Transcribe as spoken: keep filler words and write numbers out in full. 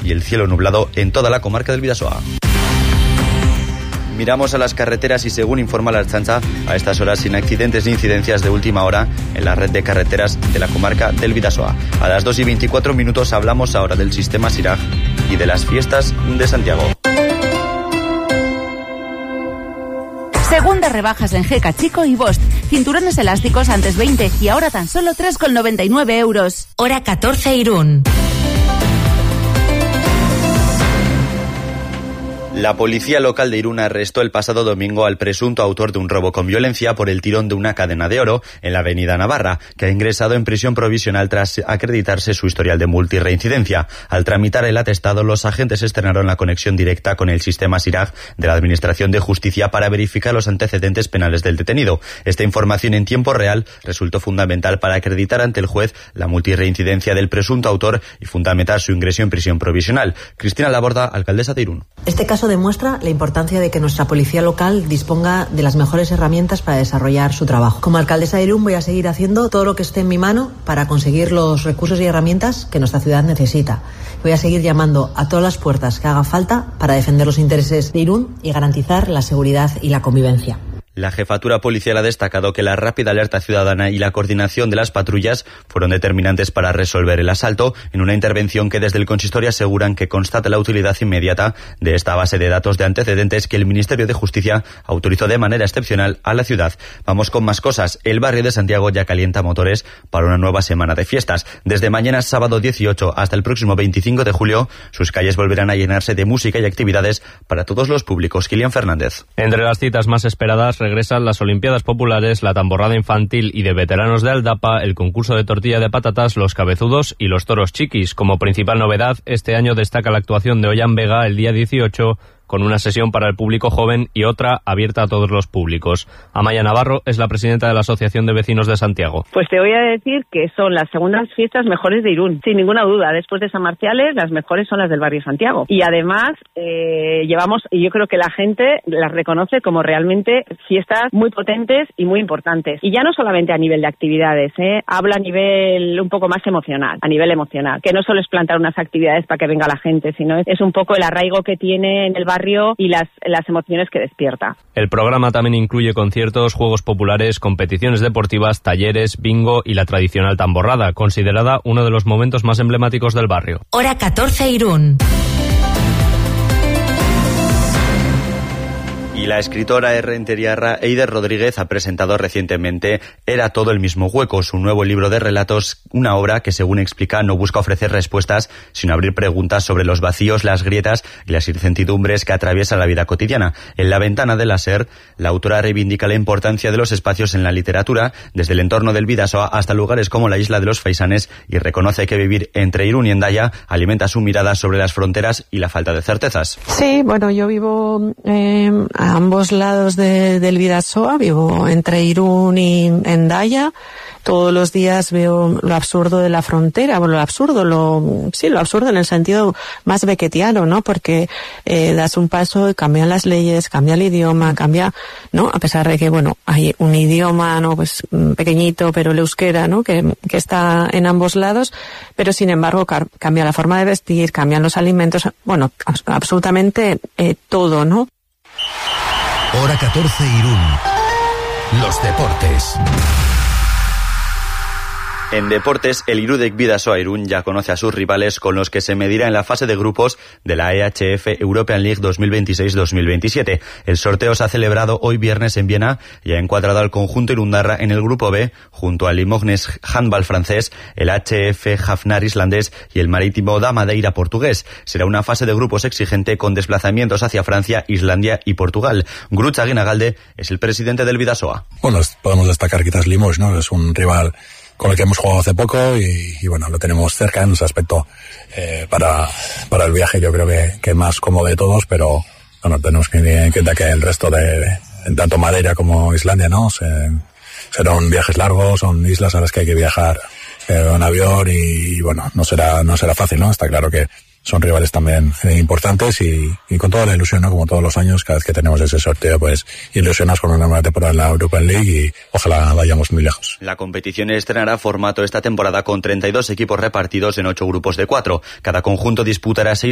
y el cielo nublado en toda la comarca del Bidasoa. Miramos a las carreteras y según informa la Ertzaintza, a estas horas sin accidentes ni incidencias de última hora en la red de carreteras de la comarca del Bidasoa. A las dos y veinticuatro minutos hablamos ahora del sistema SIRAG y de las fiestas de Santiago. Segundas rebajas en G K Chico y Bost. Cinturones elásticos antes veinte y ahora tan solo tres con noventa y nueve euros. Hora catorce Irún. La policía local de Irún arrestó el pasado domingo al presunto autor de un robo con violencia por el tirón de una cadena de oro en la avenida Navarra, que ha ingresado en prisión provisional tras acreditarse su historial de multirreincidencia. Al tramitar el atestado, los agentes estrenaron la conexión directa con el sistema SIRAG de la Administración de Justicia para verificar los antecedentes penales del detenido. Esta información en tiempo real resultó fundamental para acreditar ante el juez la multirreincidencia del presunto autor y fundamentar su ingreso en prisión provisional. Cristina Laborda, alcaldesa de Irún. Este caso demuestra la importancia de que nuestra policía local disponga de las mejores herramientas para desarrollar su trabajo. Como alcaldesa de Irún voy a seguir haciendo todo lo que esté en mi mano para conseguir los recursos y herramientas que nuestra ciudad necesita. Voy a seguir llamando a todas las puertas que haga falta para defender los intereses de Irún y garantizar la seguridad y la convivencia. La jefatura policial ha destacado que la rápida alerta ciudadana y la coordinación de las patrullas fueron determinantes para resolver el asalto en una intervención que desde el consistorio aseguran que constata la utilidad inmediata de esta base de datos de antecedentes que el Ministerio de Justicia autorizó de manera excepcional a la ciudad. Vamos con más cosas. El barrio de Santiago ya calienta motores para una nueva semana de fiestas. Desde mañana sábado dieciocho hasta el próximo veinticinco de julio, sus calles volverán a llenarse de música y actividades para todos los públicos. Kilian Fernández. Entre las citas más esperadas regresan las Olimpiadas Populares, la tamborrada infantil y de veteranos de Aldapa, el concurso de tortilla de patatas, los cabezudos y los toros chiquis. Como principal novedad, este año destaca la actuación de Ollán Vega el día dieciocho, con una sesión para el público joven y otra abierta a todos los públicos. Amaya Navarro es la presidenta de la Asociación de Vecinos de Santiago. Pues te voy a decir que son las segundas fiestas mejores de Irún, sin ninguna duda. Después de San Marciales, las mejores son las del barrio Santiago. Y además, eh, llevamos, y yo creo que la gente las reconoce como realmente fiestas muy potentes y muy importantes. Y ya no solamente a nivel de actividades, ¿eh? Hablo a nivel un poco más emocional, a nivel emocional. Que no solo es plantar unas actividades para que venga la gente, sino es, es un poco el arraigo que tiene en el barrio y las, las emociones que despierta. El programa también incluye conciertos, juegos populares, competiciones deportivas, talleres, bingo y la tradicional tamborrada, considerada uno de los momentos más emblemáticos del barrio. Hora catorce Irún. Y la escritora errenteriarra Eider Rodríguez ha presentado recientemente Era todo el mismo hueco, su nuevo libro de relatos, una obra que, según explica, no busca ofrecer respuestas, sino abrir preguntas sobre los vacíos, las grietas y las incertidumbres que atraviesan la vida cotidiana. En La ventana del láser, la autora reivindica la importancia de los espacios en la literatura, desde el entorno del Bidasoa hasta lugares como la isla de los Faisanes, y reconoce que vivir entre Irún y Hendaya alimenta su mirada sobre las fronteras y la falta de certezas. Sí, bueno, yo vivo eh, a ambos lados de, del Bidasoa, vivo entre Irún y Hendaya. Todos los días veo lo absurdo de la frontera, bueno, lo absurdo, lo, sí, lo absurdo en el sentido más beckettiano, ¿no? Porque eh, das un paso y cambian las leyes, cambia el idioma, cambia, ¿no? A pesar de que, bueno, hay un idioma, ¿no? Pues pequeñito, pero el euskera, ¿no? Que, que está en ambos lados, pero sin embargo car- cambia la forma de vestir, cambian los alimentos, bueno, abs- absolutamente eh, todo, ¿no? Hora catorce Irún. Los deportes. En deportes, el Irudek Bidasoa Irún ya conoce a sus rivales con los que se medirá en la fase de grupos de la E H F European League dos mil veintiséis dos mil veintisiete. El sorteo se ha celebrado hoy viernes en Viena y ha encuadrado al conjunto irundarra en el grupo B junto al Limoges Handball francés, el H F Hafnar islandés y el Marítimo da Madeira portugués. Será una fase de grupos exigente con desplazamientos hacia Francia, Islandia y Portugal. Grucha Guinagalde es el presidente del Bidasoa. Bueno, podemos destacar quizás Limoges, ¿no? Es un rival con el que hemos jugado hace poco y, y bueno, lo tenemos cerca en ese aspecto eh, para, para el viaje. Yo creo que, que más cómodo de todos, pero bueno, tenemos que tener en cuenta que el resto de, tanto Madeira como Islandia, ¿no? Se, serán viajes largos, son islas a las que hay que viajar eh, en avión y, y bueno, no será, no será fácil, ¿no? Está claro que son rivales también eh, importantes y, y con toda la ilusión, ¿no? Como todos los años, cada vez que tenemos ese sorteo, pues ilusionas con una nueva temporada en la European League y ojalá vayamos muy lejos. La competición estrenará formato esta temporada con treinta y dos equipos repartidos en ocho grupos de cuatro. Cada conjunto disputará seis